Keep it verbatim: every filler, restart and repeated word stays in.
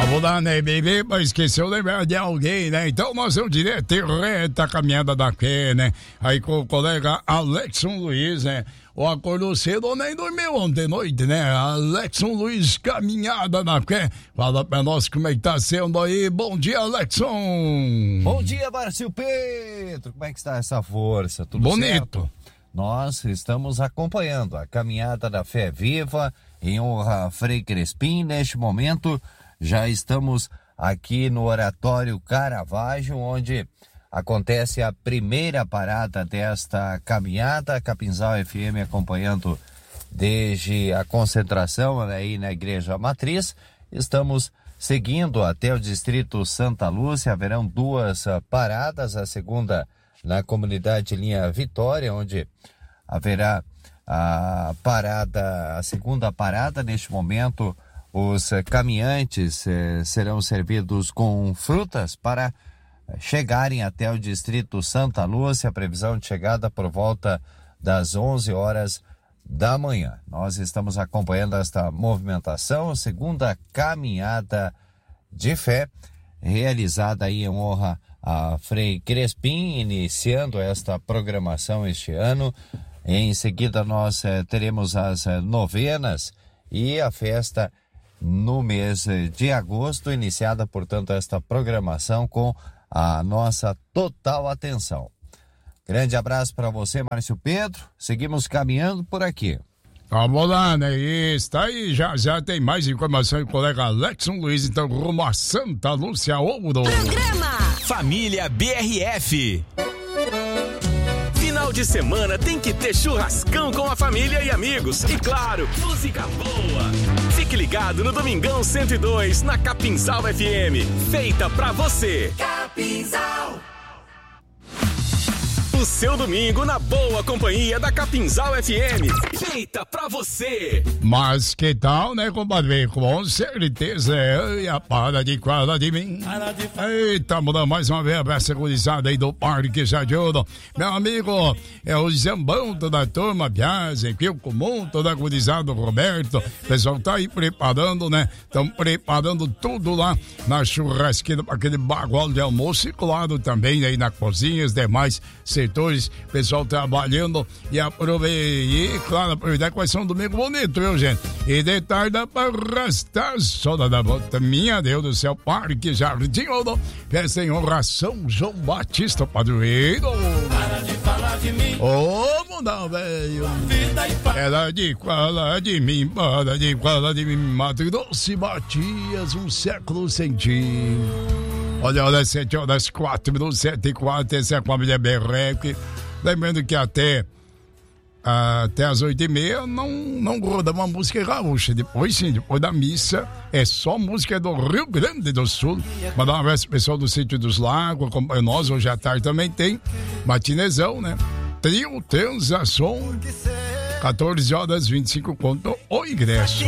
Vamos lá, né, bebê? Mas esqueceu de lembrar de alguém, né? Então nós vamos direto e reta a caminhada da fé, né? Aí com o colega Alexson Luiz, né? Ou acordou cedo ou nem dormiu ontem noite, né? Alexson Luiz, caminhada na fé. Fala pra nós como é que tá sendo aí. Bom dia, Alexson. Bom dia, Márcio Pedro. Como é que está essa força? Tudo bonito. Certo? Nós estamos acompanhando a caminhada da Fé Viva em honra a Frei Crespim. Neste momento, já estamos aqui no Oratório Caravaggio, onde acontece a primeira parada desta caminhada. Capinzal F M acompanhando desde a concentração aí na Igreja Matriz. Estamos seguindo até o Distrito Santa Lúcia. Haverão duas paradas, a segunda na comunidade Linha Vitória, onde haverá a parada, a segunda parada. Neste momento, os caminhantes eh, serão servidos com frutas para chegarem até o Distrito Santa Lúcia. A previsão de chegada por volta das onze horas da manhã. Nós estamos acompanhando esta movimentação, segunda caminhada de fé, realizada aí em honra a Frei Crespim, iniciando esta programação este ano. Em seguida nós eh, teremos as eh, novenas e a festa no mês de agosto, iniciada, portanto, esta programação com a nossa total atenção. Grande abraço para você, Márcio Pedro. Seguimos caminhando por aqui. Vamos lá, né? Isso, tá aí, já, já tem mais informação com o colega Alexson Luiz, então rumo a Santa Lúcia Ouro. Programa Família B R F. Final de semana tem que ter churrascão com a família e amigos. E claro, música boa. Fique ligado no Domingão cento e dois, na Capinzal F M. Feita pra você. Capinzal. O seu domingo na boa companhia da Capinzal F M. Feita pra você. Mas que tal, né, compadre? Com certeza é a para de quadra de mim. Eita, mudando mais uma vez a segurizada aí do Parque Jardim. Meu amigo, é o Zambão, toda a turma, Piazem, Pio Comum, toda a gurizada, Roberto. O pessoal tá aí preparando, né? Estão preparando tudo lá na churrasqueira, aquele bagual de almoço e claro também aí na cozinha, os demais setores, pessoal trabalhando e aproveitar, e claro, aproveitar que vai ser um domingo bonito, viu, gente? E de tarde dá pra arrastar soda da volta, minha Deus do céu, Parque Jardim Ouro, festa em honra a São João Batista, padroeiro. Para de falar de mim. Ô, mundão, velho. Era de falar de mim, para de falar de mim, Mato Grosso e Matias, um século sem ti. Olha, olha, sete horas, quatro minutos, sete e quatro, essa é a família B R F. Lembrando que até, até as oito e meia não, não roda uma música gaúcha. Depois sim, depois da missa, é só música do Rio Grande do Sul. Mandar um abraço pro pessoal do Sítio dos Lagos, acompanha nós, hoje à tarde também tem matinezão, né? Trio Transação, quatorze horas, vinte e cinco conto o ingresso.